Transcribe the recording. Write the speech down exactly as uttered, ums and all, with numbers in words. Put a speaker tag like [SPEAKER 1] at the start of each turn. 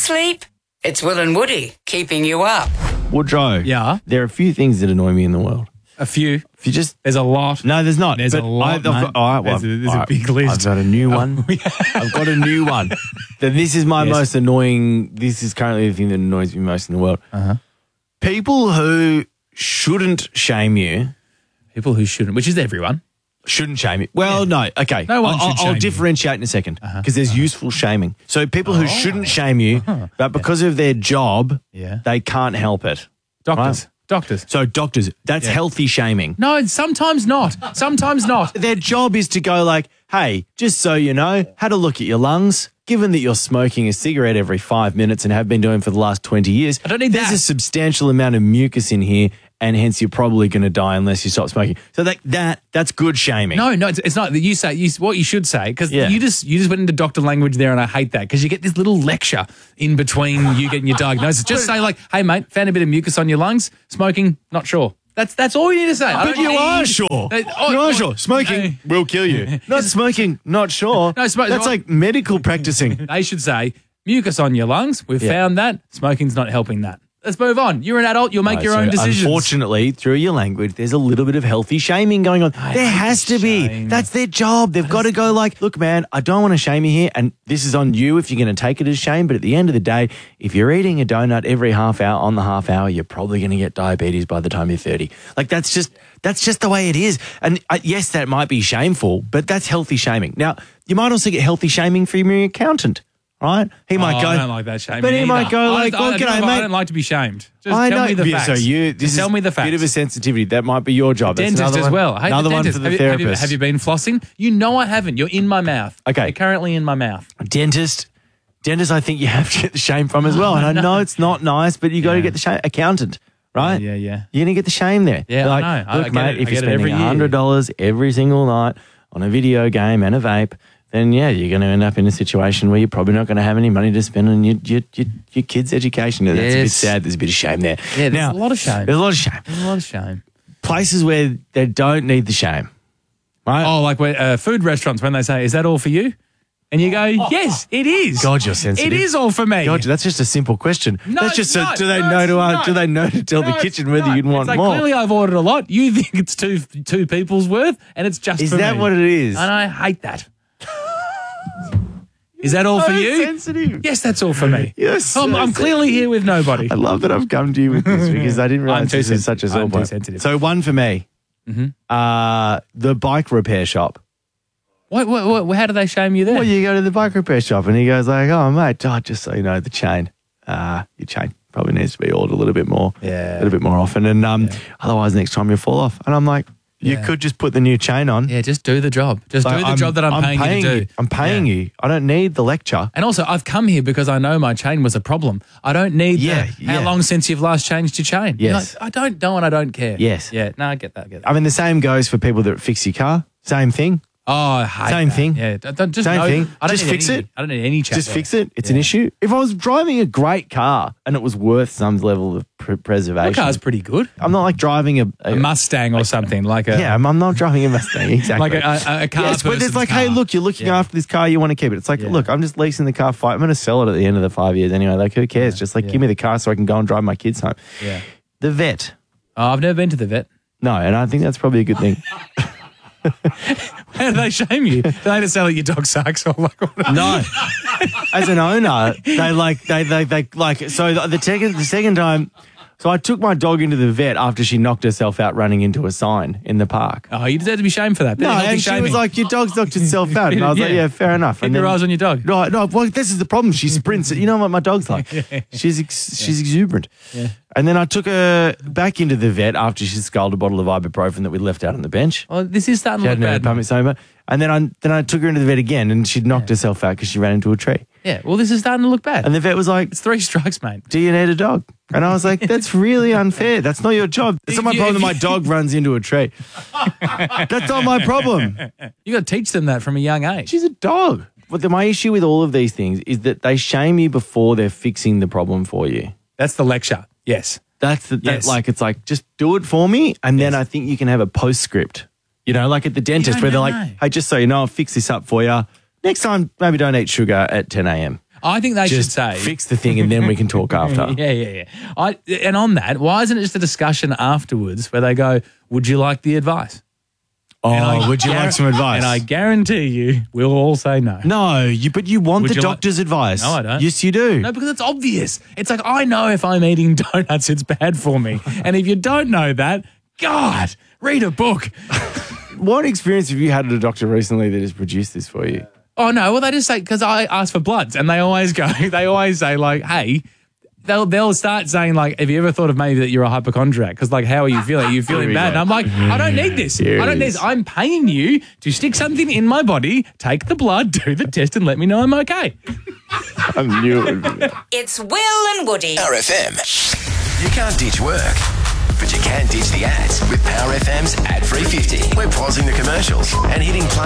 [SPEAKER 1] asleep? It's Will and Woody keeping you up.
[SPEAKER 2] Woodrow.
[SPEAKER 3] Yeah?
[SPEAKER 2] There are a few things that annoy me in the world.
[SPEAKER 3] A few.
[SPEAKER 2] If you just
[SPEAKER 3] There's a lot.
[SPEAKER 2] no, there's not.
[SPEAKER 3] There's
[SPEAKER 2] but
[SPEAKER 3] a lot,
[SPEAKER 2] I, I've got,
[SPEAKER 3] mate.
[SPEAKER 2] all right, well,
[SPEAKER 3] There's a- there's
[SPEAKER 2] all
[SPEAKER 3] a
[SPEAKER 2] right,
[SPEAKER 3] big list.
[SPEAKER 2] I've got a new one. I've got a new one. Then this is my
[SPEAKER 3] Yes.
[SPEAKER 2] most annoying. This is currently the thing that annoys me most in the world.
[SPEAKER 3] Uh-huh.
[SPEAKER 2] People who shouldn't shame you.
[SPEAKER 3] People who shouldn't, which is everyone.
[SPEAKER 2] Shouldn't shame you. Well, no. Okay.
[SPEAKER 3] No one
[SPEAKER 2] I'll,
[SPEAKER 3] should
[SPEAKER 2] I'll,
[SPEAKER 3] shame
[SPEAKER 2] I'll
[SPEAKER 3] you.
[SPEAKER 2] differentiate in a second because
[SPEAKER 3] Uh-huh.
[SPEAKER 2] there's useful shaming. So people who shouldn't shame you, but because of their job,
[SPEAKER 3] Yeah.
[SPEAKER 2] they can't help it.
[SPEAKER 3] Doctors.
[SPEAKER 2] Right.
[SPEAKER 3] Doctors.
[SPEAKER 2] So doctors, that's
[SPEAKER 3] Yeah.
[SPEAKER 2] healthy shaming.
[SPEAKER 3] No, sometimes not. Sometimes not.
[SPEAKER 2] Their job is to go like, hey, just so you know, had a look at your lungs. Given that you're smoking a cigarette every five minutes and have been doing for the last twenty years,
[SPEAKER 3] I don't need
[SPEAKER 2] there's
[SPEAKER 3] that.
[SPEAKER 2] a substantial amount of mucus in here, and hence you're probably going to die unless you stop smoking. So that that that's good shaming.
[SPEAKER 3] No, no, it's, it's not that you say you, what you should say because
[SPEAKER 2] Yeah.
[SPEAKER 3] you just you just went into doctor language there, and I hate that because you get this little lecture in between you getting your diagnosis. Just say like, "Hey, mate, found a bit of mucus on your lungs. Smoking, not sure." That's that's all you need to say. I
[SPEAKER 2] But
[SPEAKER 3] don't
[SPEAKER 2] you
[SPEAKER 3] need-
[SPEAKER 2] are sure.
[SPEAKER 3] Uh, oh,
[SPEAKER 2] you
[SPEAKER 3] oh,
[SPEAKER 2] are sure. Smoking
[SPEAKER 3] no.
[SPEAKER 2] will kill you. Not smoking, not sure.
[SPEAKER 3] No, smoke-
[SPEAKER 2] That's like medical practicing.
[SPEAKER 3] They should say mucus on your lungs. We've
[SPEAKER 2] Yeah.
[SPEAKER 3] found that smoking's not helping that. Let's move on. You're an adult. You'll make
[SPEAKER 2] Right,
[SPEAKER 3] your
[SPEAKER 2] so
[SPEAKER 3] own decisions.
[SPEAKER 2] Unfortunately, through your language, there's a little bit of healthy shaming going on.
[SPEAKER 3] I
[SPEAKER 2] there
[SPEAKER 3] hate
[SPEAKER 2] has to be.
[SPEAKER 3] shame.
[SPEAKER 2] That's their job. They've got to go like, look, man, I don't want to shame you here, and this is on you if you're going to take it as shame. But at the end of the day, if you're eating a donut every half hour on the half hour, you're probably going to get diabetes by the time you're thirty. Like that's just that's just the way it is. And uh, yes, that might be shameful, but that's healthy shaming. Now, you might also get healthy shaming from your accountant. Right? He might
[SPEAKER 3] Oh,
[SPEAKER 2] go.
[SPEAKER 3] I don't like that shaming.
[SPEAKER 2] But he
[SPEAKER 3] either.
[SPEAKER 2] might go
[SPEAKER 3] I
[SPEAKER 2] like,
[SPEAKER 3] just-
[SPEAKER 2] well,
[SPEAKER 3] I,
[SPEAKER 2] g'day,
[SPEAKER 3] I
[SPEAKER 2] mate.
[SPEAKER 3] don't like to be shamed. Just
[SPEAKER 2] I
[SPEAKER 3] tell
[SPEAKER 2] know.
[SPEAKER 3] me the
[SPEAKER 2] Yeah,
[SPEAKER 3] facts.
[SPEAKER 2] So you, this
[SPEAKER 3] Just
[SPEAKER 2] is
[SPEAKER 3] tell me the
[SPEAKER 2] a
[SPEAKER 3] facts.
[SPEAKER 2] bit of a sensitivity. That might be your job. That's
[SPEAKER 3] Dentist
[SPEAKER 2] another
[SPEAKER 3] as
[SPEAKER 2] one-
[SPEAKER 3] well. I hate
[SPEAKER 2] Another
[SPEAKER 3] the
[SPEAKER 2] one
[SPEAKER 3] dentist.
[SPEAKER 2] for the
[SPEAKER 3] have, you, have,
[SPEAKER 2] therapist.
[SPEAKER 3] you, have you been flossing? You know I haven't. You're in my mouth.
[SPEAKER 2] Okay.
[SPEAKER 3] You're currently in my mouth.
[SPEAKER 2] Dentist. Dentist, I think you have to get the shame from as well. And I know it's not nice, but you got to
[SPEAKER 3] Yeah.
[SPEAKER 2] get the shame. Accountant, right?
[SPEAKER 3] Yeah, yeah.
[SPEAKER 2] You're going to get the shame there.
[SPEAKER 3] Yeah, I
[SPEAKER 2] like,
[SPEAKER 3] know. I-
[SPEAKER 2] Look,
[SPEAKER 3] I get
[SPEAKER 2] mate,
[SPEAKER 3] it.
[SPEAKER 2] if
[SPEAKER 3] I
[SPEAKER 2] you're
[SPEAKER 3] get it every
[SPEAKER 2] spending
[SPEAKER 3] year.
[SPEAKER 2] one hundred dollars every single night on a video game and a vape, then yeah, you're going to end up in a situation where you're probably not going to have any money to spend on your your, your, your kids' education. That's a bit
[SPEAKER 3] Yes.
[SPEAKER 2] sad. There's a bit of shame there.
[SPEAKER 3] Yeah, there's
[SPEAKER 2] now,
[SPEAKER 3] a lot of shame.
[SPEAKER 2] There's a lot of shame.
[SPEAKER 3] There's a lot of shame.
[SPEAKER 2] Places where they don't need the shame, right?
[SPEAKER 3] Oh, like where, uh, food restaurants when they say, "Is that all for you?" And you go, "Yes, it is."
[SPEAKER 2] God, you're sensitive.
[SPEAKER 3] It is all for me.
[SPEAKER 2] God, that's just a simple question.
[SPEAKER 3] No,
[SPEAKER 2] that's just
[SPEAKER 3] it's
[SPEAKER 2] a,
[SPEAKER 3] not.
[SPEAKER 2] do they
[SPEAKER 3] No,
[SPEAKER 2] know
[SPEAKER 3] it's
[SPEAKER 2] to uh,
[SPEAKER 3] not.
[SPEAKER 2] do they know to tell
[SPEAKER 3] No,
[SPEAKER 2] the
[SPEAKER 3] it's
[SPEAKER 2] kitchen whether
[SPEAKER 3] not.
[SPEAKER 2] you'd want
[SPEAKER 3] it's like,
[SPEAKER 2] more?
[SPEAKER 3] Clearly, I've ordered a lot. You think it's two two people's worth, and it's just
[SPEAKER 2] Is
[SPEAKER 3] for
[SPEAKER 2] that
[SPEAKER 3] me.
[SPEAKER 2] what it is?
[SPEAKER 3] And I hate that. Is that all for
[SPEAKER 2] So
[SPEAKER 3] you?
[SPEAKER 2] sensitive.
[SPEAKER 3] Yes, that's all for me.
[SPEAKER 2] You're so
[SPEAKER 3] I'm, I'm clearly here with nobody.
[SPEAKER 2] I love that I've come to you with this because I didn't
[SPEAKER 3] I'm
[SPEAKER 2] realize
[SPEAKER 3] too
[SPEAKER 2] this is such a
[SPEAKER 3] sensitive.
[SPEAKER 2] sore
[SPEAKER 3] I'm too
[SPEAKER 2] point.
[SPEAKER 3] sensitive.
[SPEAKER 2] So one for me,
[SPEAKER 3] Mm-hmm.
[SPEAKER 2] uh, the bike repair shop.
[SPEAKER 3] What, what, what, how do they shame you there?
[SPEAKER 2] Well, you go to the bike repair shop and he goes like, "Oh, mate, oh, just so you know, the chain, uh, your chain probably needs to be oiled a little bit more,
[SPEAKER 3] Yeah.
[SPEAKER 2] a little bit more often, and um, otherwise next time you'll fall off." And I'm like, "You
[SPEAKER 3] Yeah.
[SPEAKER 2] could just put the new chain on."
[SPEAKER 3] yeah, just do the job. Just
[SPEAKER 2] Like,
[SPEAKER 3] do the job that I'm, paying, you to do.
[SPEAKER 2] I'm paying
[SPEAKER 3] Yeah.
[SPEAKER 2] you. I don't need the lecture.
[SPEAKER 3] And also, I've come here because I know my chain was a problem. I don't need
[SPEAKER 2] Yeah,
[SPEAKER 3] the, how
[SPEAKER 2] yeah.
[SPEAKER 3] long since you've last changed your chain. You're
[SPEAKER 2] Yes.
[SPEAKER 3] like, I don't know and I don't care.
[SPEAKER 2] Yes.
[SPEAKER 3] Yeah, no, I get that. I get that.
[SPEAKER 2] I mean, the same goes for people that fix your car. Same thing.
[SPEAKER 3] Oh, I hate
[SPEAKER 2] Same
[SPEAKER 3] that.
[SPEAKER 2] thing.
[SPEAKER 3] Yeah, don't, don't- just
[SPEAKER 2] Same
[SPEAKER 3] know-
[SPEAKER 2] thing.
[SPEAKER 3] I don't
[SPEAKER 2] Just
[SPEAKER 3] need
[SPEAKER 2] fix
[SPEAKER 3] any,
[SPEAKER 2] it.
[SPEAKER 3] I don't need any chat.
[SPEAKER 2] Just
[SPEAKER 3] there.
[SPEAKER 2] fix it. It's
[SPEAKER 3] Yeah.
[SPEAKER 2] an issue. If I was driving a great car and it was worth some level of pr- preservation,
[SPEAKER 3] My car's pretty good.
[SPEAKER 2] I'm not like driving a, a,
[SPEAKER 3] A Mustang or something like a
[SPEAKER 2] yeah, I'm, I'm not driving a Mustang exactly.
[SPEAKER 3] like a, a, a car.
[SPEAKER 2] Yes, but it's
[SPEAKER 3] person's
[SPEAKER 2] like,
[SPEAKER 3] car.
[SPEAKER 2] hey, look, you're looking
[SPEAKER 3] Yeah.
[SPEAKER 2] after this car, you want to keep it. It's like,
[SPEAKER 3] Yeah.
[SPEAKER 2] look, I'm just leasing the car. Five, I'm going to sell it at the end of the five years anyway. Like, who cares? Just like,
[SPEAKER 3] yeah.
[SPEAKER 2] give me the car so I can go and drive my kids home.
[SPEAKER 3] Yeah.
[SPEAKER 2] The vet.
[SPEAKER 3] Oh, I've never been to the vet.
[SPEAKER 2] No, and I think that's probably a good thing.
[SPEAKER 3] How do they shame you? Do they just sell your dog sucks or like what?
[SPEAKER 2] No. As an owner, they like they they they like so the, the second the second time so I took my dog into the vet after she knocked herself out running into a sign in the park.
[SPEAKER 3] Oh, you deserve to be shamed for that. They're
[SPEAKER 2] No,
[SPEAKER 3] healthy
[SPEAKER 2] and she
[SPEAKER 3] shaming.
[SPEAKER 2] was like, "Your dog's knocked itself out," and I was like,
[SPEAKER 3] Yeah.
[SPEAKER 2] "Yeah, fair enough."
[SPEAKER 3] Keep
[SPEAKER 2] And
[SPEAKER 3] your
[SPEAKER 2] then-
[SPEAKER 3] eyes on your dog.
[SPEAKER 2] No, no. Well, this is the problem. She sprints. You know what my dog's like? She's ex- she's exuberant.
[SPEAKER 3] Yeah.
[SPEAKER 2] And then I took her back into the vet after she sculled a bottle of ibuprofen that we left out on the bench.
[SPEAKER 3] Oh, this is starting
[SPEAKER 2] She
[SPEAKER 3] to
[SPEAKER 2] hadn't
[SPEAKER 3] look
[SPEAKER 2] had a
[SPEAKER 3] bad.
[SPEAKER 2] pumice over. And then I then I took her into the vet again, and she'd knocked herself out because she ran into a tree.
[SPEAKER 3] Yeah, well, this is starting to look bad.
[SPEAKER 2] And the vet was like,
[SPEAKER 3] It's three strikes, mate.
[SPEAKER 2] "Do you need a dog?" And I was like, "That's really unfair. That's not your job. It's not my
[SPEAKER 3] If you-
[SPEAKER 2] problem that
[SPEAKER 3] if
[SPEAKER 2] my
[SPEAKER 3] you-
[SPEAKER 2] dog runs into a tree. That's not my problem.
[SPEAKER 3] You got to teach them that from a young age.
[SPEAKER 2] She's a dog." But the, my issue with all of these things is that they shame you before they're fixing the problem for you.
[SPEAKER 3] That's the lecture. Yes.
[SPEAKER 2] That's the, that,
[SPEAKER 3] Yes.
[SPEAKER 2] like, it's like, just do it for me. And then I think you can have a postscript, you know, like at the dentist
[SPEAKER 3] don't
[SPEAKER 2] where they're
[SPEAKER 3] know.
[SPEAKER 2] like, "Hey, just so you know, I'll fix this up for you. Next time, maybe don't eat sugar at ten a.m.
[SPEAKER 3] I think they
[SPEAKER 2] Just
[SPEAKER 3] should say.
[SPEAKER 2] fix the thing and then we can talk after.
[SPEAKER 3] Yeah, yeah, yeah. I, and on that, why isn't it just a discussion afterwards where they go, would you like the advice?
[SPEAKER 2] Oh,
[SPEAKER 3] And I
[SPEAKER 2] would you
[SPEAKER 3] guar-
[SPEAKER 2] like some advice?
[SPEAKER 3] And I guarantee you, we'll all say no.
[SPEAKER 2] No, you but you want
[SPEAKER 3] Would
[SPEAKER 2] the
[SPEAKER 3] you like-
[SPEAKER 2] doctor's advice.
[SPEAKER 3] No, I don't.
[SPEAKER 2] Yes, you do.
[SPEAKER 3] No, because it's obvious. It's like, I know if I'm eating donuts, it's bad for me. And if you don't know that, God, read a book.
[SPEAKER 2] What experience have you had at a doctor recently that has produced this for you?
[SPEAKER 3] Oh, no, well, they just say, because I ask for bloods, and they always go, they always say, like, hey, they'll they'll start saying, like, have you ever thought of maybe that you're a hypochondriac? Because, like, how are you feeling? Are you feeling
[SPEAKER 2] we
[SPEAKER 3] bad?
[SPEAKER 2] go.
[SPEAKER 3] And I'm like, I don't need this.
[SPEAKER 2] Here
[SPEAKER 3] I
[SPEAKER 2] it
[SPEAKER 3] don't need
[SPEAKER 2] is.
[SPEAKER 3] this. I'm paying you to stick something in my body, take the blood, do the test, and let me know I'm okay.
[SPEAKER 2] I knew it would be.
[SPEAKER 1] It's Will and Woody.
[SPEAKER 4] Power F M. You can't ditch work, but you can ditch the ads with Power F M's Ad three fifty. We're pausing the commercials and hitting play.